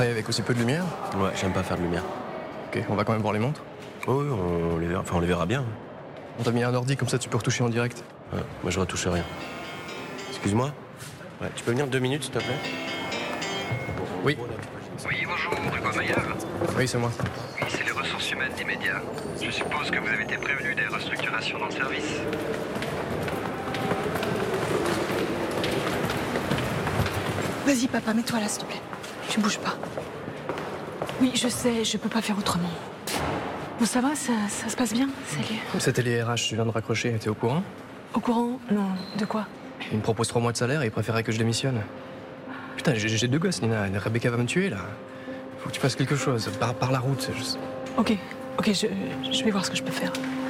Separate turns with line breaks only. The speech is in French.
travailles avec aussi peu de lumière?
Ouais, j'aime pas faire de lumière.
Ok, on va quand même voir les montres.
Oh oui, on les verra bien.
On t'a mis un ordi, comme ça tu peux retoucher en direct.
Ouais, moi je retouche rien. Excuse-moi. Ouais, tu peux venir 2 minutes s'il te plaît?
Oui.
Oui, bonjour, Hugo Maillard.
Oui, c'est moi.
Oui, c'est les ressources humaines d'Immédiat. Je suppose que vous avez été prévenu des restructurations dans le service.
Vas-y, papa, mets-toi là, s'il te plaît. Tu bouges pas. Oui, je sais, je peux pas faire autrement. Bon, ça va, ça se passe bien? Salut.
C'était les RH, je viens de raccrocher, t'es au courant?
Au courant? Non, de quoi?
Ils me proposent 3 mois de salaire et ils préféraient que je démissionne. Putain, j'ai 2 gosses, Nina. Rebecca va me tuer, là. Faut que tu fasses quelque chose, par la route.
Ok, je vais voir ce que je peux faire.